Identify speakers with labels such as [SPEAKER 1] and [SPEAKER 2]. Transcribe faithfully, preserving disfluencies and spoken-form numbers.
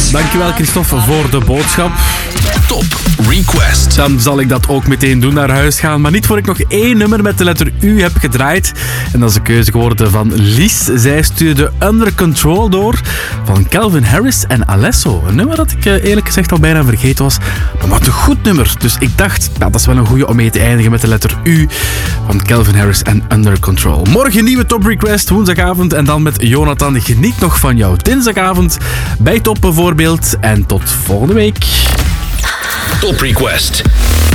[SPEAKER 1] Dankjewel Christophe voor de boodschap.
[SPEAKER 2] Top Request.
[SPEAKER 1] Dan zal ik dat ook meteen doen, naar huis gaan. Maar niet voor ik nog één nummer met de letter U heb gedraaid. En dat is een keuze geworden van Lies. Zij stuurde Under Control door van Calvin Harris en Alesso. Een nummer dat ik eerlijk gezegd al bijna vergeten was. Maar wat een goed nummer. Dus ik dacht, ja, dat is wel een goeie om mee te eindigen met de letter U van Calvin Harris en Under Control. Morgen nieuwe Top Request, woensdagavond. En dan met Jonathan. Geniet nog van jouw dinsdagavond bij Top bijvoorbeeld. En tot volgende week.
[SPEAKER 2] Top Request.